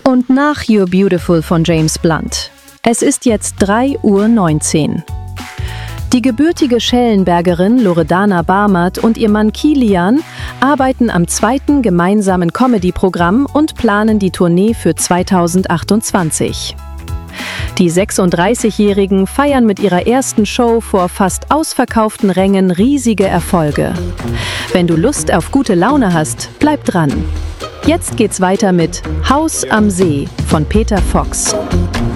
Und nach You're Beautiful von James Blunt. Es ist jetzt 3:19 Uhr. Die gebürtige Schellenbergerin Loredana Barmert und ihr Mann Kilian arbeiten am zweiten gemeinsamen Comedy-Programm und planen die Tournee für 2028. Die 36-Jährigen feiern mit ihrer ersten Show vor fast ausverkauften Rängen riesige Erfolge. Wenn du Lust auf gute Laune hast, bleib dran. Jetzt geht's weiter mit Haus am See von Peter Fox.